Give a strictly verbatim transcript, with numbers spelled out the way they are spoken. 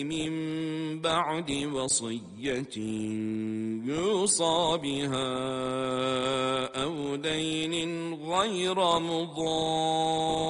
من بعد وصية يوصى بها أو دين غير مضار